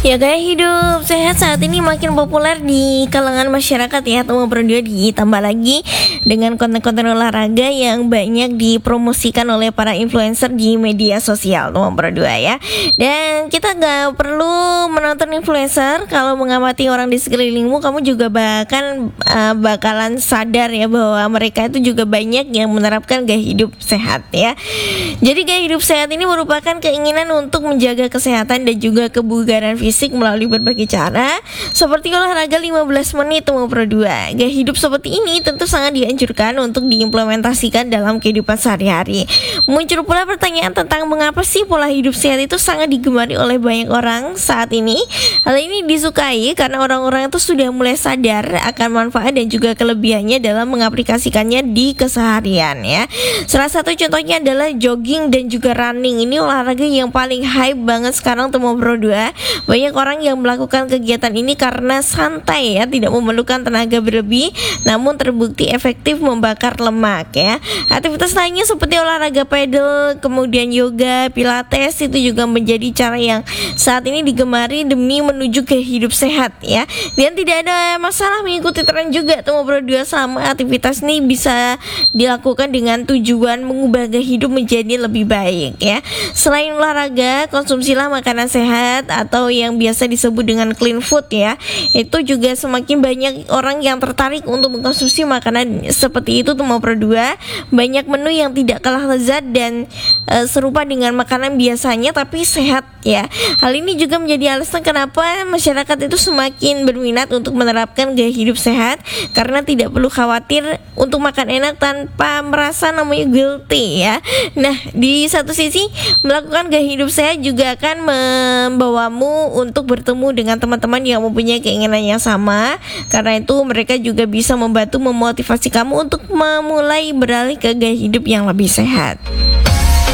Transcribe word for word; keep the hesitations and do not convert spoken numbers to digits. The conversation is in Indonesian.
Ya, gaya hidup sehat saat ini makin populer di kalangan masyarakat ya, teman berdua, ditambah lagi dengan konten-konten olahraga yang banyak dipromosikan oleh para influencer di media sosial, teman berdua ya. Dan kita gak perlu menonton influencer, kalau mengamati orang di sekelilingmu, kamu juga bahkan uh, bakalan sadar ya bahwa mereka itu juga banyak yang menerapkan gaya hidup sehat ya. Jadi gaya hidup sehat ini merupakan keinginan untuk menjaga kesehatan dan juga kebugaran fisik melalui berbagai cara, seperti olahraga lima belas menit teman berdua. Gaya hidup seperti ini tentu sangat dianjurkan untuk diimplementasikan dalam kehidupan sehari-hari. Muncul pula pertanyaan tentang mengapa sih pola hidup sehat itu sangat digemari oleh banyak orang saat ini. Hal ini disukai karena orang-orang itu sudah mulai sadar akan manfaat dan juga kelebihannya dalam mengaplikasikannya di keseharian ya. Salah satu contohnya adalah jogging dan juga running. Ini olahraga yang paling hype banget sekarang teman berdua. Banyak orang yang melakukan kegiatan ini karena santai ya, tidak memerlukan tenaga berlebih, namun terbukti efektif membakar lemak ya. Aktivitas lainnya seperti olahraga pedal, kemudian yoga, pilates itu juga menjadi cara yang saat ini digemari demi menuju ke hidup sehat ya. Dan tidak ada masalah mengikuti tren juga teman berdua, sama aktivitas ini bisa dilakukan dengan tujuan mengubah gaya hidup menjadi lebih baik ya. Selain olahraga, konsumsilah makanan sehat atau yang biasa disebut dengan clean food ya. Itu juga semakin banyak orang yang tertarik untuk mengkonsumsi makanan seperti itu teman berdua. Banyak menu yang tidak kalah lezat dan e, serupa dengan makanan biasanya tapi sehat ya. Hal ini juga menjadi alasan kenapa masyarakat itu semakin berminat untuk menerapkan gaya hidup sehat, karena tidak perlu khawatir untuk makan enak tanpa merasa namanya guilty ya. Nah, di satu sisi melakukan gaya hidup sehat juga akan membawamu untuk bertemu dengan teman-teman yang mempunyai keinginan yang sama. Karena itu mereka juga bisa membantu memotivasi kamu untuk memulai beralih ke gaya hidup yang lebih sehat.